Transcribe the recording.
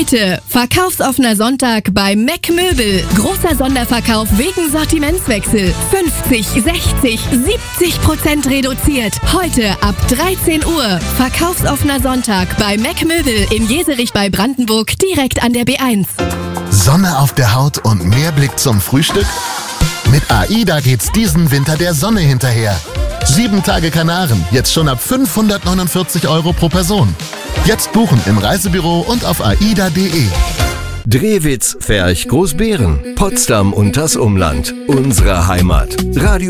Heute verkaufsoffener Sonntag bei Mac Möbel. Großer Sonderverkauf wegen Sortimentswechsel. 50, 60, 70% reduziert. Heute ab 13 Uhr. Verkaufsoffener Sonntag bei Mac Möbel in Jeserich bei Brandenburg, direkt an der B1. Sonne auf der Haut und mehr Blick zum Frühstück? Mit AIDA geht's diesen Winter der Sonne hinterher. 7 Tage Kanaren, jetzt schon ab 549 € pro Person. Jetzt buchen im Reisebüro und auf aida.de. Drehwitz, Ferch, Großbeeren, Potsdam und das Umland. Unsere Heimat. Radio